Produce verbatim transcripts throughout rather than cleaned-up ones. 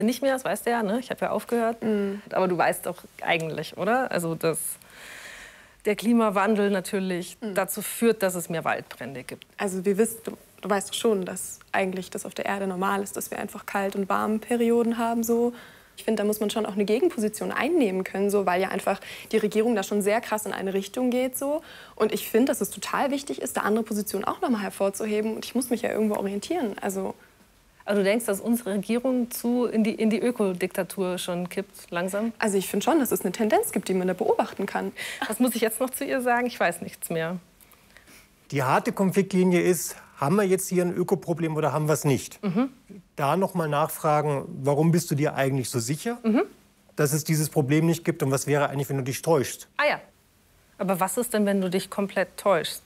Nicht mehr, das weißt du ja, ne? Ich habe ja aufgehört. Mhm. Aber du weißt doch eigentlich, oder? Also, dass der Klimawandel natürlich mhm. dazu führt, dass es mehr Waldbrände gibt. Also, wir wissen, du, du weißt doch schon, dass eigentlich das auf der Erde normal ist, dass wir einfach Kalt- und Warmperioden haben. So. Ich finde, da muss man schon auch eine Gegenposition einnehmen können, so, weil ja einfach die Regierung da schon sehr krass in eine Richtung geht. So. Und ich finde, dass es total wichtig ist, da andere Positionen auch noch mal hervorzuheben. Und ich muss mich ja irgendwo orientieren. Also, Also du denkst, dass unsere Regierung zu in die, in die Ökodiktatur schon kippt, langsam? Also ich finde schon, dass es eine Tendenz gibt, die man da beobachten kann. Was muss ich jetzt noch zu ihr sagen? Ich weiß nichts mehr. Die harte Konfliktlinie ist, haben wir jetzt hier ein Ökoproblem oder haben wir es nicht? Mhm. Da noch mal nachfragen, warum bist du dir eigentlich so sicher, mhm. dass es dieses Problem nicht gibt? Und was wäre eigentlich, wenn du dich täuschst? Ah ja. Aber was ist denn, wenn du dich komplett täuschst?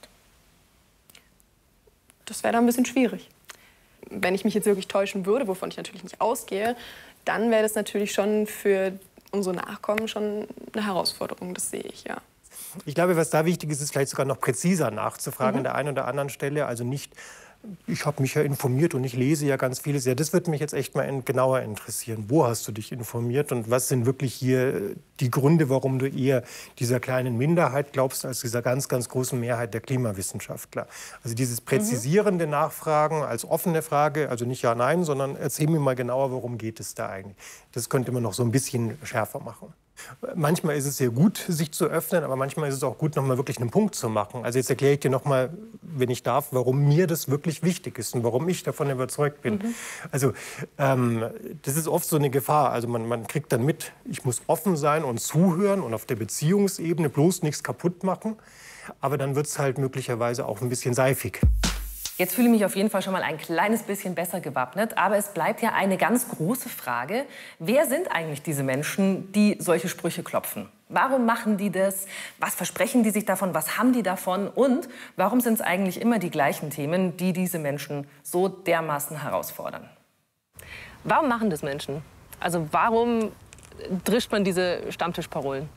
Das wäre dann ein bisschen schwierig. Wenn ich mich jetzt wirklich täuschen würde, wovon ich natürlich nicht ausgehe, dann wäre das natürlich schon für unsere Nachkommen schon eine Herausforderung. Das sehe ich, ja. Ich glaube, was da wichtig ist, ist vielleicht sogar noch präziser nachzufragen mhm. an der einen oder anderen Stelle. Also nicht, ich habe mich ja informiert und ich lese ja ganz vieles. Ja, das würde mich jetzt echt mal genauer interessieren. Wo hast du dich informiert und was sind wirklich hier die Gründe, warum du eher dieser kleinen Minderheit glaubst, als dieser ganz, ganz großen Mehrheit der Klimawissenschaftler? Also dieses präzisierende mhm. Nachfragen als offene Frage, also nicht ja, nein, sondern erzähl mir mal genauer, worum geht es da eigentlich. Das könnte man noch so ein bisschen schärfer machen. Manchmal ist es sehr gut, sich zu öffnen, aber manchmal ist es auch gut, noch mal wirklich einen Punkt zu machen. Also jetzt erkläre ich dir noch mal, wenn ich darf, warum mir das wirklich wichtig ist und warum ich davon überzeugt bin. Mhm. Also ähm, das ist oft so eine Gefahr. Also man, man kriegt dann mit, ich muss offen sein und zuhören und auf der Beziehungsebene bloß nichts kaputt machen. Aber dann wird es halt möglicherweise auch ein bisschen seifig. Jetzt fühle ich mich auf jeden Fall schon mal ein kleines bisschen besser gewappnet. Aber es bleibt ja eine ganz große Frage. Wer sind eigentlich diese Menschen, die solche Sprüche klopfen? Warum machen die das? Was versprechen die sich davon? Was haben die davon? Und warum sind es eigentlich immer die gleichen Themen, die diese Menschen so dermaßen herausfordern? Warum machen das Menschen? Also warum drischt man diese Stammtischparolen?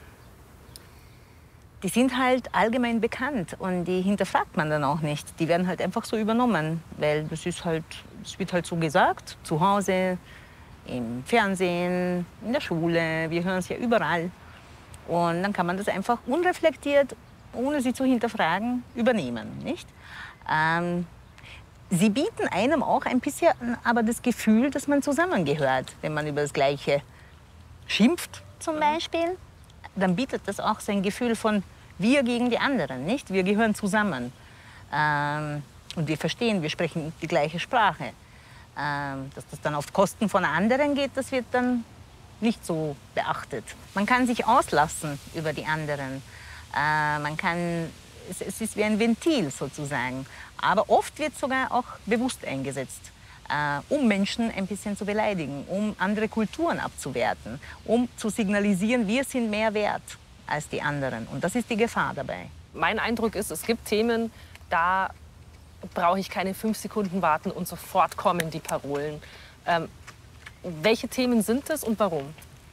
Die sind halt allgemein bekannt und die hinterfragt man dann auch nicht. Die werden halt einfach so übernommen, weil das ist halt, es wird halt so gesagt, zu Hause, im Fernsehen, in der Schule, wir hören es ja überall. Und dann kann man das einfach unreflektiert, ohne sie zu hinterfragen, übernehmen, nicht? Ähm, sie bieten einem auch ein bisschen aber das Gefühl, dass man zusammengehört, wenn man über das Gleiche schimpft zum Beispiel. Dann bietet das auch so ein Gefühl von wir gegen die anderen, nicht? Wir gehören zusammen. Ähm, und wir verstehen, wir sprechen die gleiche Sprache. Ähm, dass das dann auf Kosten von anderen geht, das wird dann nicht so beachtet. Man kann sich auslassen über die anderen. Äh, man kann, es, es ist wie ein Ventil sozusagen. Aber oft wird sogar auch bewusst eingesetzt. Uh, um Menschen ein bisschen zu beleidigen, um andere Kulturen abzuwerten, um zu signalisieren, wir sind mehr wert als die anderen. Und das ist die Gefahr dabei. Mein Eindruck ist, es gibt Themen, da brauche ich keine fünf Sekunden warten und sofort kommen die Parolen. Ähm, welche Themen sind es und warum?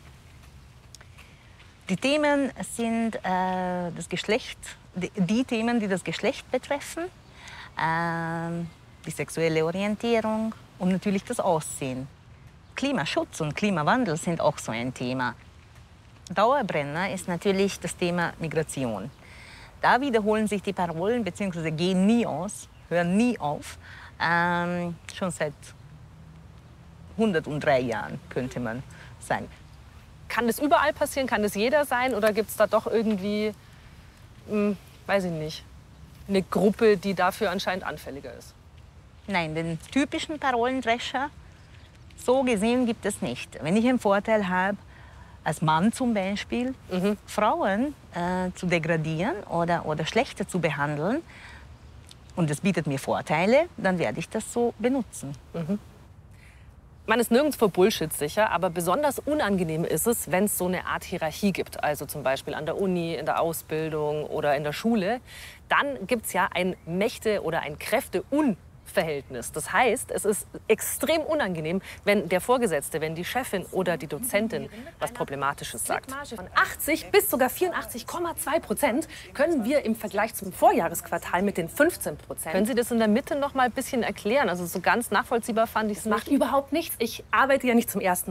Die Themen sind äh, das Geschlecht, die, die Themen, die das Geschlecht betreffen. Äh, die sexuelle Orientierung und natürlich das Aussehen. Klimaschutz und Klimawandel sind auch so ein Thema. Dauerbrenner ist natürlich das Thema Migration. Da wiederholen sich die Parolen bzw. gehen nie aus, hören nie auf. Ähm, schon seit hundertdrei Jahren, könnte man sagen. Kann das überall passieren? Kann das jeder sein? Oder gibt es da doch irgendwie, hm, weiß ich nicht, eine Gruppe, die dafür anscheinend anfälliger ist? Nein, den typischen Parolendrescher, so gesehen, gibt es nicht. Wenn ich einen Vorteil habe, als Mann zum Beispiel, mhm. Frauen äh, zu degradieren oder, oder schlechter zu behandeln, und es bietet mir Vorteile, dann werde ich das so benutzen. Mhm. Man ist nirgendwo Bullshit sicher, aber besonders unangenehm ist es, wenn es so eine Art Hierarchie gibt. Also zum Beispiel an der Uni, in der Ausbildung oder in der Schule. Dann gibt es ja ein Mächte- oder ein Kräfteungleichgewicht. Verhältnis. Das heißt, es ist extrem unangenehm, wenn der Vorgesetzte, wenn die Chefin oder die Dozentin was Problematisches sagt. Von achtzig bis sogar vierundachtzig Komma zwei Prozent können wir im Vergleich zum Vorjahresquartal mit den fünfzehn Prozent. Können Sie das in der Mitte noch mal ein bisschen erklären? Also so ganz nachvollziehbar fand ich es nicht. Macht überhaupt nichts. Ich arbeite ja nicht zum ersten